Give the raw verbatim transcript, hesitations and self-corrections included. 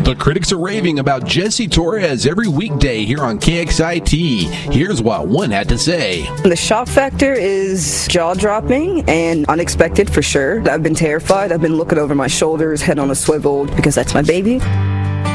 The critics are raving about Jesse Torres every weekday here on K X I T. Here's what one had to say. The shock factor is jaw-dropping and unexpected for sure. I've been terrified. I've been looking over my shoulders, head on a swivel, because that's my baby.